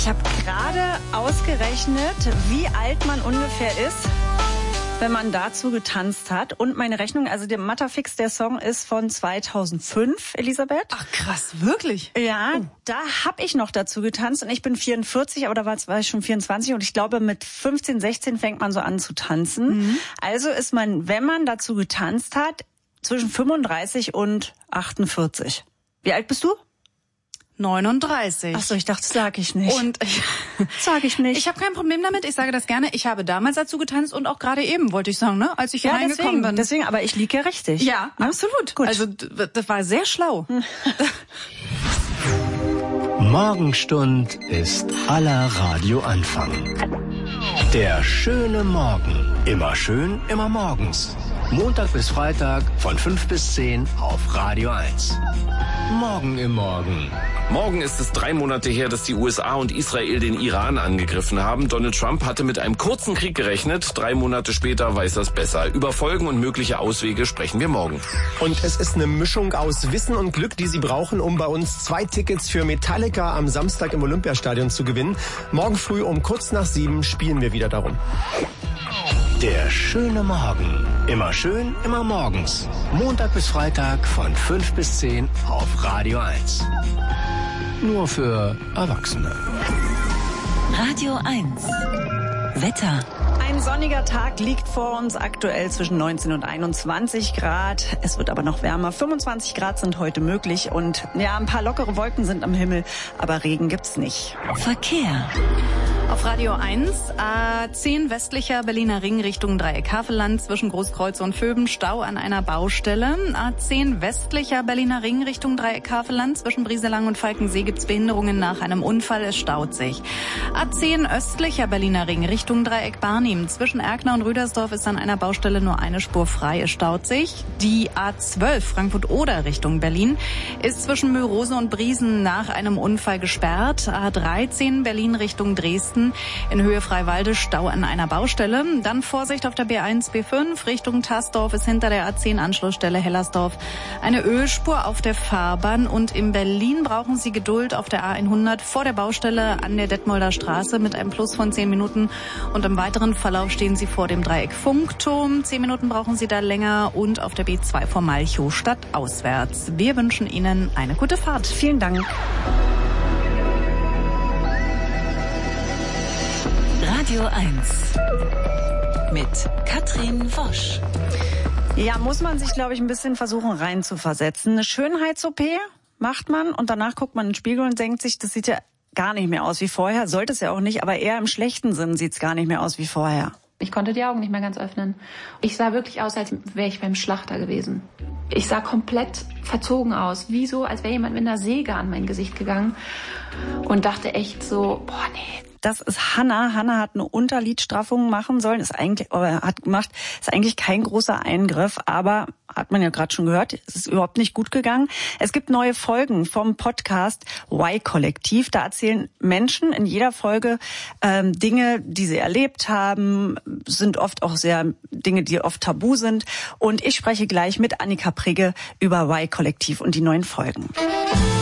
Ich habe gerade ausgerechnet, wie alt man ungefähr ist, wenn man dazu getanzt hat. Und meine Rechnung, also der Matterfix, der Song ist von 2005, Elisabeth. Ach krass, wirklich? Ja, da habe ich noch dazu getanzt und ich bin 44, aber da war ich schon 24 und ich glaube mit 15, 16 fängt man so an zu tanzen. Mhm. Also ist man, wenn man dazu getanzt hat, zwischen 35 und 48. Wie alt bist du? 39. Ach so, ich dachte, sag ich nicht. Und sag ich nicht. Ich habe kein Problem damit, ich sage das gerne. Ich habe damals dazu getanzt und auch gerade eben, wollte ich sagen, ne, als ich hier reingekommen bin. Deswegen, aber ich liege ja richtig. Ja, absolut. Gut. Also das war sehr schlau. Morgenstund ist aller Radioanfang. Der schöne Morgen. Immer schön, immer morgens. Montag bis Freitag von 5 bis 10 auf Radio 1. Morgen im Morgen. Morgen ist es 3 Monate her, dass die USA und Israel den Iran angegriffen haben. Donald Trump hatte mit einem kurzen Krieg gerechnet. 3 Monate später weiß er es besser. Über Folgen und mögliche Auswege sprechen wir morgen. Und es ist eine Mischung aus Wissen und Glück, die Sie brauchen, um bei uns 2 Tickets für Metallica am Samstag im Olympiastadion zu gewinnen. Morgen früh um kurz nach 7 spielen wir wieder darum. Der schöne Morgen. Immer schön, immer morgens. Montag bis Freitag von 5 bis 10 auf Radio 1. Nur für Erwachsene. Radio 1. Wetter. Ein sonniger Tag liegt vor uns, aktuell zwischen 19 und 21 Grad. Es wird aber noch wärmer. 25 Grad sind heute möglich und ja, ein paar lockere Wolken sind am Himmel, aber Regen gibt's nicht. Verkehr. Auf Radio 1, A10 westlicher Berliner Ring Richtung Dreieck Havelland zwischen Großkreuz und Vöben, Stau an einer Baustelle. A10 westlicher Berliner Ring Richtung Dreieck Havelland zwischen Brieselang und Falkensee gibt's Behinderungen nach einem Unfall, es staut sich. A10 östlicher Berliner Ring Richtung Dreieck Barnim zwischen Erkner und Rüdersdorf ist an einer Baustelle nur eine Spur frei, es staut sich. Die A12 Frankfurt-Oder Richtung Berlin ist zwischen Mülrose und Briesen nach einem Unfall gesperrt. A13 Berlin Richtung Dresden in Höhe Freiwalde Stau an einer Baustelle. Dann Vorsicht auf der B1, B5 Richtung Tassdorf ist hinter der A10 Anschlussstelle Hellersdorf eine Ölspur auf der Fahrbahn und in Berlin brauchen Sie Geduld auf der A100 vor der Baustelle an der Detmolder Straße mit einem Plus von 10 Minuten und im weiteren Verlauf stehen Sie vor dem Dreieck Funkturm. 10 Minuten brauchen Sie da länger und auf der B2 vor Malchow stadtauswärts. Wir wünschen Ihnen eine gute Fahrt. Vielen Dank. Radio 1 mit Katrin Wosch. Ja, muss man sich, glaube ich, ein bisschen versuchen reinzuversetzen. Eine Schönheits-OP macht man und danach guckt man in den Spiegel und denkt sich, das sieht ja gar nicht mehr aus wie vorher. Sollte es ja auch nicht, aber eher im schlechten Sinn sieht es gar nicht mehr aus wie vorher. Ich konnte die Augen nicht mehr ganz öffnen. Ich sah wirklich aus, als wäre ich beim Schlachter gewesen. Ich sah komplett verzogen aus, wie so, als wäre jemand mit einer Säge an mein Gesicht gegangen und dachte echt so, boah, nee. Das ist Hanna. Hanna hat eine Unterlidstraffung machen sollen, ist eigentlich kein großer Eingriff, aber hat man ja gerade schon gehört, es ist überhaupt nicht gut gegangen. Es gibt neue Folgen vom Podcast Y-Kollektiv. Da erzählen Menschen in jeder Folge Dinge, die sie erlebt haben, sind oft auch sehr Dinge, die oft tabu sind. Und ich spreche gleich mit Annika Prigge über Y-Kollektiv und die neuen Folgen.